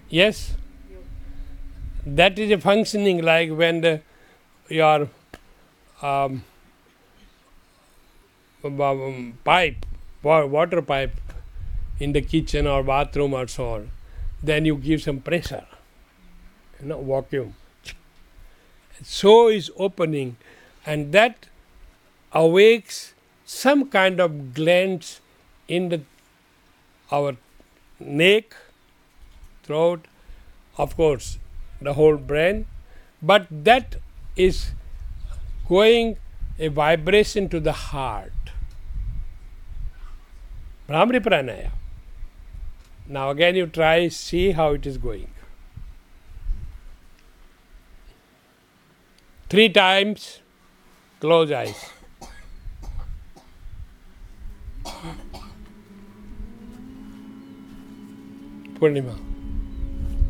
Yes, that is a functioning like when your um, pipe, water pipe in the kitchen or bathroom or so on, then you give some pressure, vacuum. So is opening, and that awakes some kind of glands in our neck, throat, of course, the whole brain, but that is going a vibration to the heart. Brahmari Pranaya. Now again you try, see how it is going. 3 times, close eyes. Purnima.